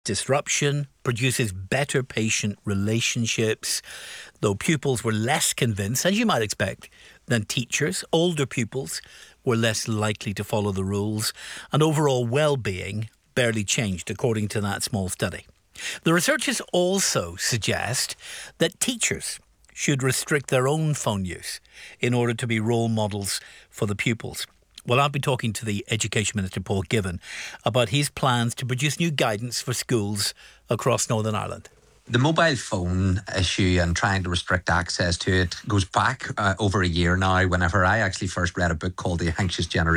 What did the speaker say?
disruption produces better patient relationships, though pupils were less convinced, as you might expect, than teachers. Older pupils were less likely to follow the rules, and overall well-being barely changed, according to that small study. The researchers also suggest that teachers should restrict their own phone use in order to be role models for the pupils. Well, I'll be talking to the Education Minister, Paul Givan, about his plans to produce new guidance for schools across Northern Ireland. The mobile phone issue and trying to restrict access to it goes back over a year now, whenever I actually first read a book called The Anxious Generation.